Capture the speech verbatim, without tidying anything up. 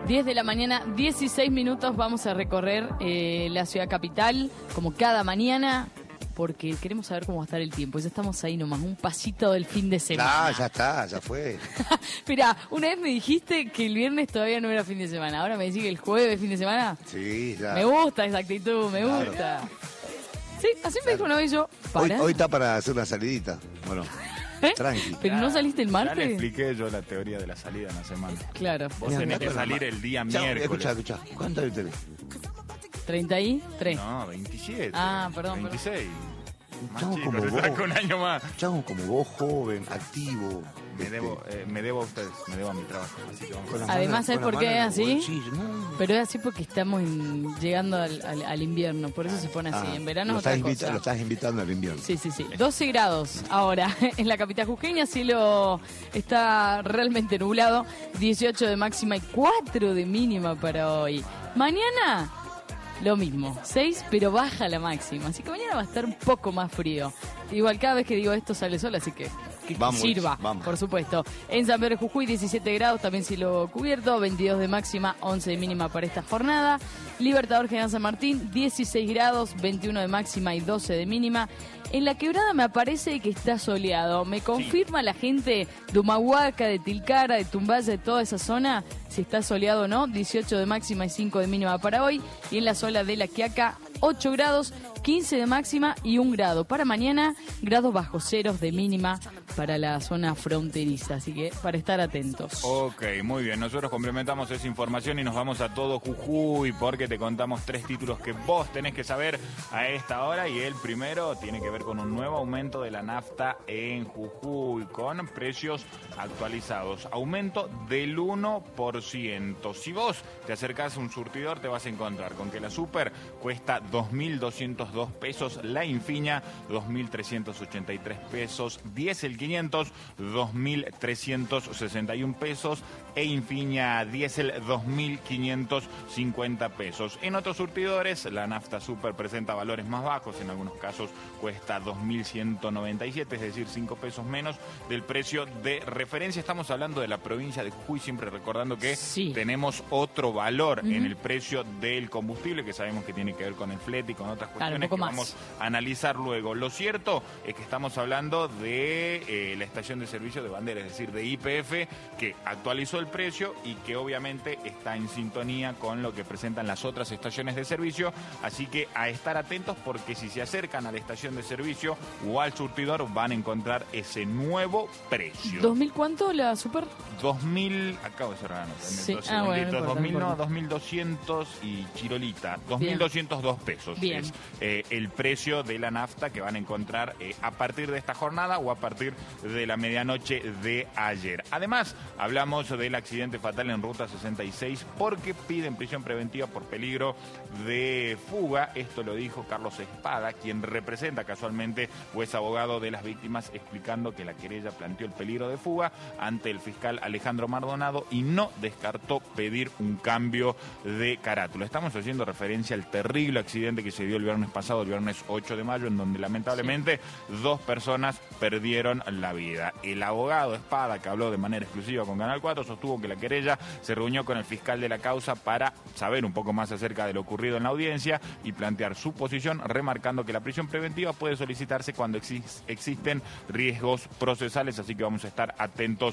diez de la mañana, dieciséis minutos, vamos a recorrer eh, la ciudad capital, como cada mañana, porque queremos saber cómo va a estar el tiempo. Ya estamos ahí nomás, un pasito del fin de semana. Ah, ya está, ya fue. Mirá, una vez me dijiste que el viernes todavía no era fin de semana, ahora me decís que el jueves es fin de semana. Sí, ya. Me gusta esa actitud, me Claro. gusta. Sí, así me dijo una vez yo. Hoy, ¿Para? hoy está para hacer una salidita. Bueno, ¿Eh? tranqui. ¿Pero no saliste el Ya le martes? expliqué yo la teoría de la salida en la semana. Claro. Vos Mirá, tenés mirá que con la salir ma- el día Chao, miércoles. Escuchá, escuchá. ¿Cuánto hoy tenés? ¿treinta y tres? No, veintisiete. Ah, perdón, veintiséis. Más Chau, chico, como te vos. saco un año más. Chavo, como vos, joven, activo. Me este, debo, eh, me debo a ustedes, me debo a mi trabajo. Así que vamos con a... las Además, manos- ¿sabes con por las qué manos es en los así? bolsillos, no. Pero es así porque estamos en- llegando al, al- al invierno, por eso se pone así. Ah, En verano lo es otra estás, invita- cosa. lo estás invitando al invierno. Sí, sí, sí. doce grados ahora en la capital jujeña, cielo está realmente nublado, dieciocho de máxima y cuatro de mínima para hoy. Mañana, lo mismo, seis, pero baja la máxima, así que mañana va a estar un poco más frío. Igual cada vez que digo esto sale sol, así que que Vamos, sirva, vamos. por supuesto. En San Pedro de Jujuy, diecisiete grados, también cielo cubierto, veintidós de máxima, once de mínima para esta jornada. Libertador General San Martín, dieciséis grados, veintiuno de máxima y doce de mínima. En la Quebrada me aparece que está soleado. ¿Me confirma la gente de Humahuaca, de Tilcara, de Tumbaya, de toda esa zona, si está soleado o no? dieciocho de máxima y cinco de mínima para hoy. Y en la zona de La Quiaca, ocho grados, quince de máxima y un grado. Para mañana, grados bajo ceros de mínima para la zona fronteriza. Así que para estar atentos. Ok, muy bien. Nosotros complementamos esa información y nos vamos a todo Jujuy porque te contamos tres títulos que vos tenés que saber a esta hora. Y el primero tiene que ver con un nuevo aumento de la nafta en Jujuy con precios actualizados. Aumento del uno por ciento. Si vos te acercás a un surtidor te vas a encontrar con que la super cuesta dos mil doscientos dos pesos, la Infinia dos mil trescientos ochenta y tres pesos, Diesel quinientos dos mil trescientos sesenta y uno pesos e Infinia Diesel dos mil quinientos cincuenta pesos. En otros surtidores la nafta super presenta valores más bajos, en algunos casos cuesta dos mil ciento noventa y siete, es decir, cinco pesos menos del precio de referencia. Estamos hablando de la provincia de Jujuy, siempre recordando que Sí. tenemos otro valor en el precio del combustible, que sabemos que tiene que ver con el flete y con otras Claro, un cuestiones poco que más. vamos a analizar luego. Lo cierto es que estamos hablando de eh, la estación de servicio de Bandera, es decir, de Y P F, que actualizó el precio y que obviamente está en sintonía con lo que presentan las otras estaciones de servicio, así que a estar atentos porque si se acercan a la estación de servicio o al surtidor van a encontrar ese nuevo precio. ¿dos mil cuánto la super? dos mil, acabo de cerrar la nota, Sí. dos Ah, bueno, no segunditos, importa, dos mil no no, importa. dos mil doscientos y chirolita, dos Bien. mil doscientos dos pesos Bien. es eh, el precio de la nafta que van a encontrar eh, a partir de esta jornada o a partir de la medianoche de ayer. Además, hablamos del accidente fatal en Ruta sesenta y seis porque piden prisión preventiva por peligro de fuga. Esto lo dijo Carlos Espada, quien representa casualmente o es abogado de las víctimas, explicando que la querella planteó el peligro de fuga ante el fiscal Alejandro Mardonado y no descartó pedir un cambio de carátula. Estamos haciendo referencia al terrible accidente que se dio el viernes pasado, el viernes ocho de mayo, en donde lamentablemente sí. dos personas perdieron la vida. El abogado Espada, que habló de manera exclusiva con Canal cuatro, sostuvo que la querella se reunió con el fiscal de la causa para saber un poco más acerca de lo ocurrido en la audiencia y plantear su posición, remarcando que la prisión preventiva puede solicitarse cuando exis- existen riesgos procesales, así que vamos a estar atentos